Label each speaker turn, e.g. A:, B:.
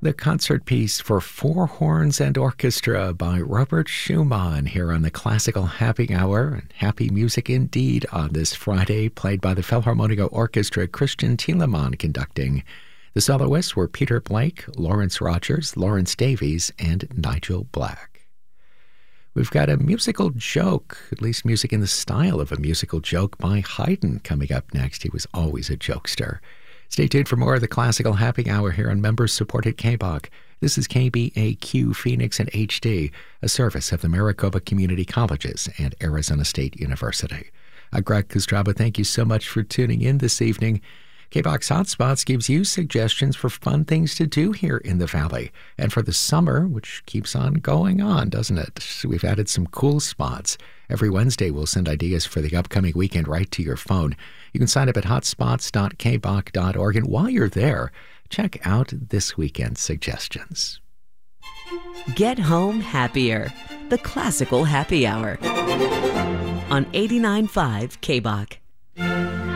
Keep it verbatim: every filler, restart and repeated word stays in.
A: The concert piece for four horns and orchestra by Robert Schumann here on the Classical Happy Hour. And happy music indeed on this Friday, played by the Philharmonia Orchestra, Christian Thielemann conducting. The soloists were Peter Blake, Lawrence Rogers, Lawrence Davies, and Nigel Black. We've got a musical joke, at least music in the style of a musical joke by Haydn coming up next. He was always a jokester. Stay tuned for more of the Classical Happy Hour here on members-supported K B O C. This is K B A Q Phoenix and H D, a service of the Maricopa Community Colleges and Arizona State University. I'm Greg Kostraba. Thank you so much for tuning in this evening. K B O X Hotspots gives you suggestions for fun things to do here in the Valley. And for the summer, which keeps on going on, doesn't it? We've added some cool spots. Every Wednesday, we'll send ideas for the upcoming weekend right to your phone. You can sign up at hotspots dot k b o c dot org. And while you're there, check out this weekend's suggestions.
B: Get home happier. The Classical Happy Hour on eighty-nine point five K B O C.